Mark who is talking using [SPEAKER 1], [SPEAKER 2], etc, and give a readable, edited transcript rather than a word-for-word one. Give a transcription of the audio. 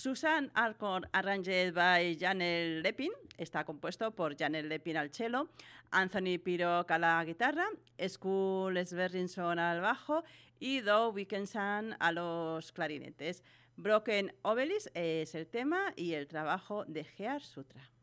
[SPEAKER 1] Susan Arcor, arranged by Janel Lepin, está compuesto por Janel Lepin al cello, Anthony Piroc a la guitarra, Skull Sverrinson al bajo y Doug Wickenson a los clarinetes. Broken Obelisk es el tema y el trabajo de Gear Sutra.